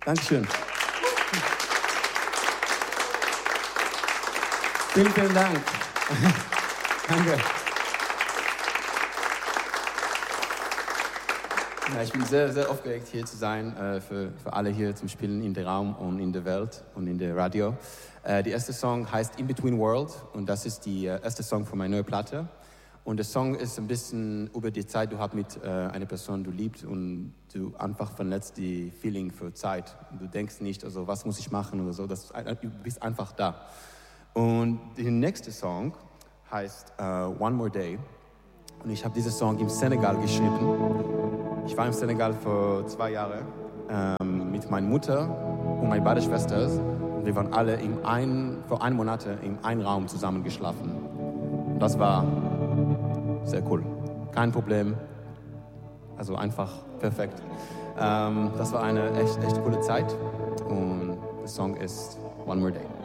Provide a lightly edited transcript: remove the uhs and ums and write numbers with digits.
Dankeschön. Vielen Dank. Danke. Ja, ich bin sehr, sehr aufgeregt, hier zu sein, für alle hier zum Spielen in der Raum und in der Welt und in der Radio. Der erste Song heißt In Between World und das ist der erste Song von meiner neuen Platte. Und der Song ist ein bisschen über die Zeit, du hast mit einer Person, du liebst und du einfach verletzt die Feeling für Zeit. Du denkst nicht, also was muss ich machen oder so, du bist einfach da. Und der nächste Song heißt One More Day und ich habe diesen Song im Senegal geschrieben. Ich war im Senegal vor 2 Jahren mit meiner Mutter und meinen beiden Schwestern. Und wir waren alle vor 1 Monat in einem Raum zusammen geschlafen. Und das war sehr cool. Kein Problem. Also einfach perfekt. Das war eine echt coole Zeit. Und der Song ist One More Day.